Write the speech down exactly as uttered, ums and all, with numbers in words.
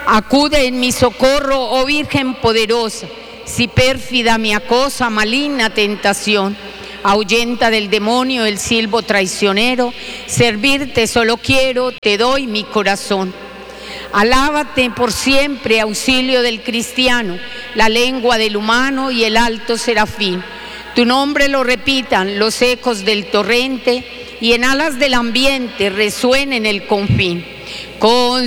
Acude en mi socorro, oh Virgen poderosa, si pérfida me acosa maligna tentación. Ahuyenta del demonio el silbo traicionero, servirte solo quiero, te doy mi corazón. Alábate por siempre, auxilio del cristiano, la lengua del humano y el alto serafín. Tu nombre lo repitan los ecos del torrente y en alas del ambiente resuenen el confín. Con